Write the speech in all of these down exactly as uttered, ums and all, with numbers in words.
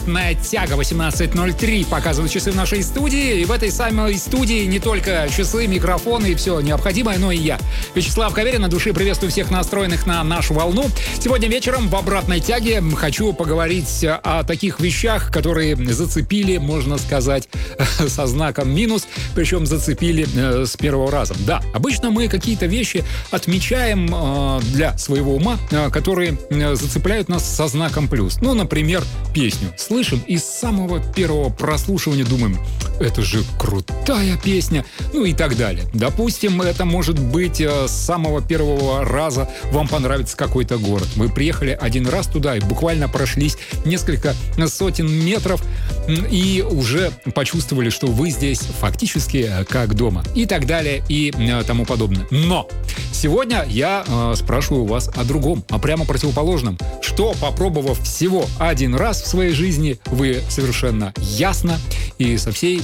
Обратная тяга восемнадцать ноль три показывают часы в нашей студии. И в этой самой студии не только часы, микрофоны и все необходимое, но и я. Вячеслав Каверин, от души приветствую всех настроенных на нашу волну. Сегодня вечером в обратной тяге хочу поговорить о таких вещах, которые зацепили, можно сказать, со знаком минус. Причем зацепили э, с первого раза. Да, обычно мы какие-то вещи отмечаем э, для своего ума, э, которые э, зацепляют нас со знаком плюс. Ну, например, песню. Слышим и с самого первого прослушивания думаем, это же крутая песня, ну и так далее. Допустим, это может быть э, с самого первого раза вам понравится какой-то город. Вы приехали один раз туда и буквально прошлись несколько сотен метров и уже почувствовали, что вы здесь фактически как дома. И так далее, и э, тому подобное. Но сегодня я э, спрашиваю вас о другом, о прямо противоположном. Что, попробовав всего один раз в своей жизни, вы совершенно ясно и со всей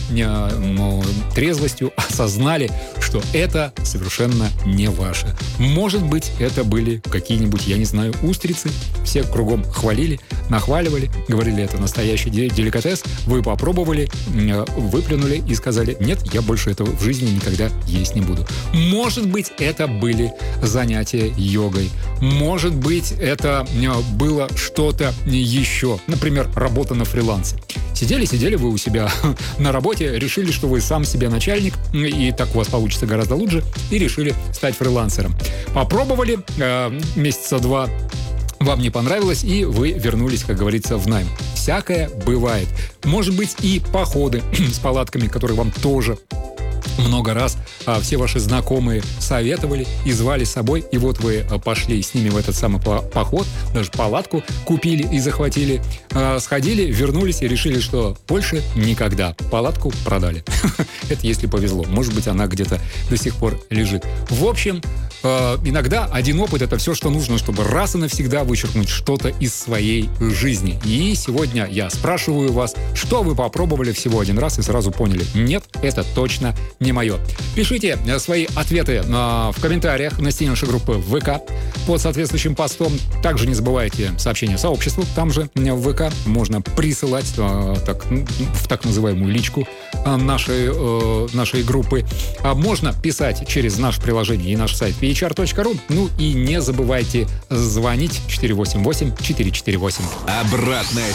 э, трезвостью осознали, что это совершенно не ваше. Может быть, это были какие-нибудь, я не знаю, устрицы. Все кругом хвалили, нахваливали, говорили, это настоящий деликатес. Вы попробовали, э, выплюнули и сказали, нет, я больше этого в жизни никогда есть не буду. Может быть, это были занятия йогой. Может быть, это э, было что-то еще. Например, работа на фрилансе. Сидели-сидели вы у себя на работе, решили, что вы сам себе начальник, и так у вас получится гораздо лучше, и решили стать фрилансером. Попробовали э, месяца два, вам не понравилось, и вы вернулись, как говорится, в найм. Всякое бывает. Может быть, и походы с палатками, которые вам тоже много раз а, все ваши знакомые советовали и звали с собой, и вот вы а, пошли с ними в этот самый по- поход, даже палатку купили и захватили, а, сходили, вернулись и решили, что больше никогда. Палатку продали. Это если повезло. Может быть, она где-то до сих пор лежит. В общем, а, иногда один опыт — это все, что нужно, чтобы раз и навсегда вычеркнуть что-то из своей жизни. И сегодня я спрашиваю вас, что вы попробовали всего один раз и сразу поняли: нет, это точно не мое. Пишите свои ответы в комментариях на стене нашей группы в ВК под соответствующим постом. Также не забывайте сообщения сообществу, там же в ВК можно присылать так, в так называемую личку нашей, нашей группы. Можно писать через наше приложение и наш сайт пи эйч ар точка ру. Ну и не забывайте звонить четыре восемь восемь четыре четыре восемь. Обратная